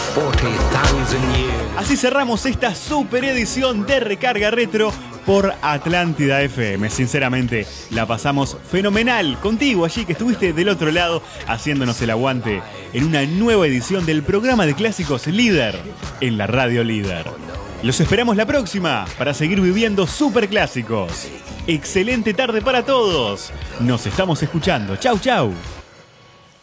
40,000 years. Así cerramos esta super edición de Recarga Retro por Atlántida FM. Sinceramente, la pasamos fenomenal contigo allí que estuviste del otro lado haciéndonos el aguante en una nueva edición del programa de clásicos Líder en la Radio Líder. Los esperamos la próxima para seguir viviendo super clásicos. Excelente tarde para todos. Nos estamos escuchando. Chau, chau.